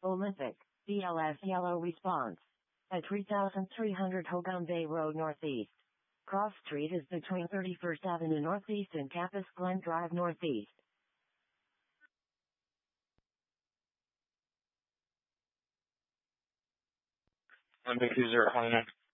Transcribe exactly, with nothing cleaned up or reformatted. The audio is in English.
Olympic, B L S yellow response. At three thousand three hundred Hogan Bay Road Northeast. Cross Street is between thirty-first Avenue Northeast and Campus Glen Drive Northeast. Olympic user,